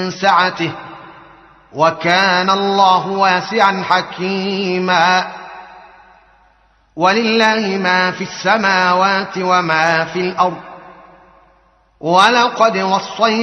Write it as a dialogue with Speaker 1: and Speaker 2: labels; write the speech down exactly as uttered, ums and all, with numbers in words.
Speaker 1: سعته، وكان الله واسعا حكيما. ولله ما في السماوات وما في الأرض، ولقد وصينا